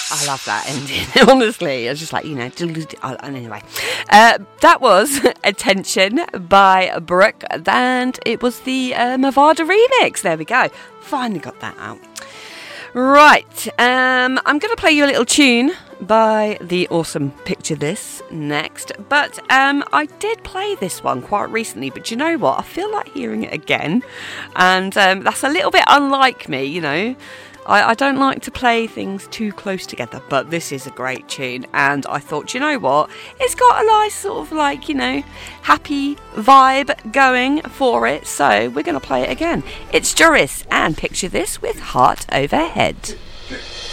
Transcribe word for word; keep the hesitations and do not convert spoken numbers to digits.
I love that ending, honestly. I was just like, you know, anyway. Uh, that was Attention by Brooke, and it was the uh, Mavado remix. There we go. Finally got that out. Right, um, I'm going to play you a little tune by the awesome Picture This next. But um, I did play this one quite recently, but you know what? I feel like hearing it again. And um, that's a little bit unlike me, you know. I, I don't like to play things too close together, but this is a great tune, and I thought, you know what, it's got a nice sort of like, you know, happy vibe going for it, so we're going to play it again. It's Joris, and Picture This with Heart Overhead.